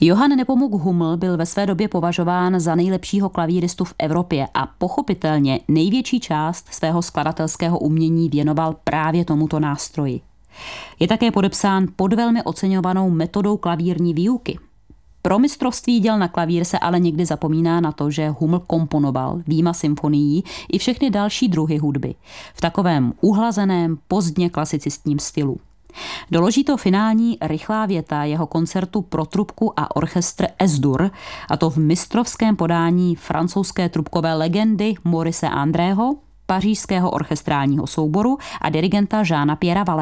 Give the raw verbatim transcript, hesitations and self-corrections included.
Johann Nepomuk Hummel byl ve své době považován za nejlepšího klavíristu v Evropě a pochopitelně největší část svého skladatelského umění věnoval právě tomuto nástroji. Je také podepsán pod velmi oceňovanou metodou klavírní výuky. Pro mistrovství děl na klavír se ale někdy zapomíná na to, že Hummel komponoval výjima symfonií i všechny další druhy hudby v takovém uhlazeném pozdně klasicistním stylu. Doloží to finální rychlá věta jeho koncertu pro trubku a orchestr Es-Dur, a to v mistrovském podání francouzské trubkové legendy Maurice Andrého, pařížského orchestrálního souboru a dirigenta Jeana Pierra Vallése.